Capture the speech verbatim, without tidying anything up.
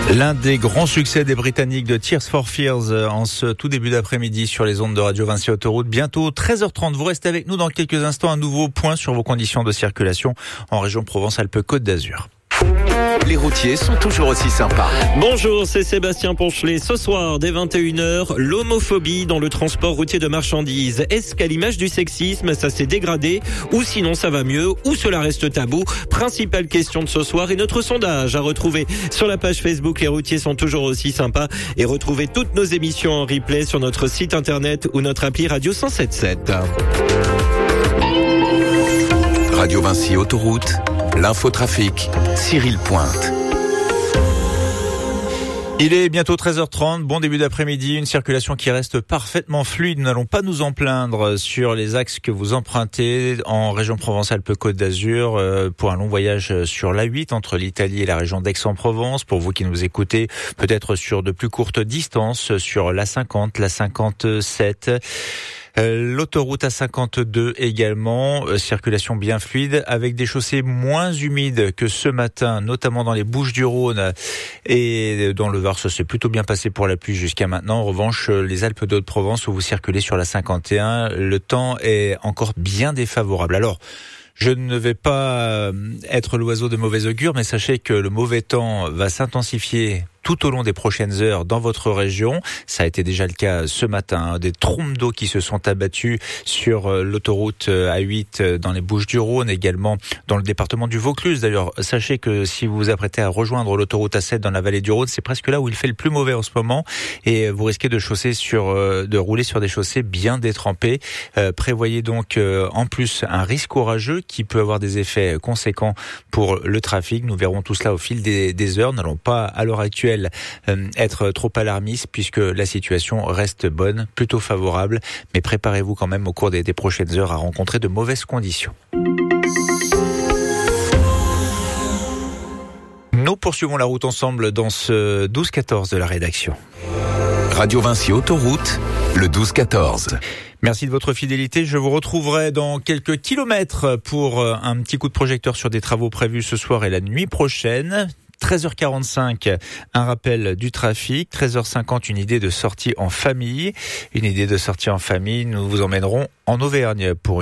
L'un des grands succès des Britanniques de Tears for Fears en ce tout début d'après-midi sur les ondes de Radio Vinci Autoroute. Bientôt treize heures trente. Vous restez avec nous dans quelques instants. Un nouveau point sur vos conditions de circulation en région Provence-Alpes-Côte d'Azur. Les routiers sont toujours aussi sympas. Bonjour, c'est Sébastien Ponchelet. Ce soir, dès vingt et une heures, l'homophobie dans le transport routier de marchandises. Est-ce qu'à l'image du sexisme, ça s'est dégradé? Ou sinon ça va mieux? Ou cela reste tabou? Principale question de ce soir et notre sondage à retrouver sur la page Facebook Les routiers sont toujours aussi sympas. Et retrouvez toutes nos émissions en replay sur notre site internet ou notre appli Radio cent sept sept. Radio Vinci Autoroute, l'infotrafic, Cyril Pointe. Il est bientôt treize heures trente, bon début d'après-midi, une circulation qui reste parfaitement fluide. Nous n'allons pas nous en plaindre sur les axes que vous empruntez en région Provence-Alpes-Côte d'Azur euh, pour un long voyage sur l'A huit entre l'Italie et la région d'Aix-en-Provence. Pour vous qui nous écoutez, peut-être sur de plus courtes distances, sur l'A cinquante, l'A cinquante-sept... L'autoroute A cinquante-deux également, euh, circulation bien fluide avec des chaussées moins humides que ce matin, notamment dans les Bouches-du-Rhône et dans le Var. Ça s'est plutôt bien passé pour la pluie jusqu'à maintenant. En revanche, les Alpes de Haute-Provence où vous circulez sur la cinquante et un, le temps est encore bien défavorable. Alors, je ne vais pas être l'oiseau de mauvais augure, mais sachez que le mauvais temps va s'intensifier tout au long des prochaines heures dans votre région. Ça a été déjà le cas ce matin. Des trombes d'eau qui se sont abattues sur l'autoroute A huit dans les Bouches-du-Rhône, également dans le département du Vaucluse. D'ailleurs, sachez que si vous vous apprêtez à rejoindre l'autoroute A sept dans la vallée du Rhône, c'est presque là où il fait le plus mauvais en ce moment et vous risquez de chausser sur, de rouler sur des chaussées bien détrempées. Euh, prévoyez donc euh, en plus un risque orageux qui peut avoir des effets conséquents pour le trafic. Nous verrons tout cela au fil des, des heures. Nous n'allons pas à l'heure actuelle Euh, être trop alarmiste puisque la situation reste bonne, plutôt favorable, mais préparez-vous quand même au cours des, des prochaines heures à rencontrer de mauvaises conditions. Nous poursuivons la route ensemble dans ce douze quatorze de la rédaction. Radio Vinci Autoroute, le douze quatorze. Merci de votre fidélité. Je vous retrouverai dans quelques kilomètres pour un petit coup de projecteur sur des travaux prévus ce soir et la nuit prochaine. treize heures quarante-cinq, un rappel du trafic. treize heures cinquante, une idée de sortie en famille. Une idée de sortie en famille. Nous vous emmènerons en Auvergne pour